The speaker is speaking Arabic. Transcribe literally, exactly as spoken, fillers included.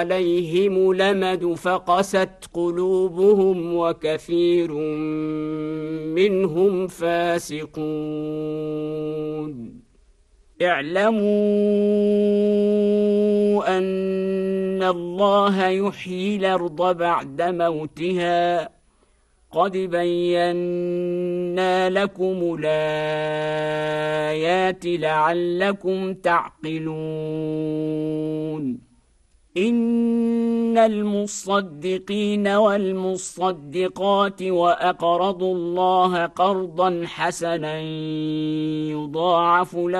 عليهم لمد فقست قلوبهم وكثير منهم فاسقون اعلموا أن الله يحيي الأرض بعد موتها قد بينا لكم الآيات لعلكم تعقلون إن المصدقين والمصدقات وأقرضوا الله قرضا حسنا يضاعف لهم